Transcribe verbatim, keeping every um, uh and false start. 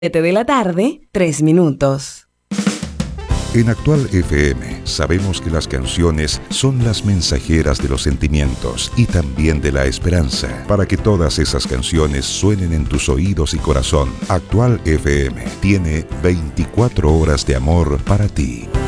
siete de la tarde, tres minutos. En Actual F M sabemos que las canciones son las mensajeras de los sentimientos y también de la esperanza, para que todas esas canciones suenen en tus oídos y corazón. Actual F M tiene veinticuatro horas de amor para ti.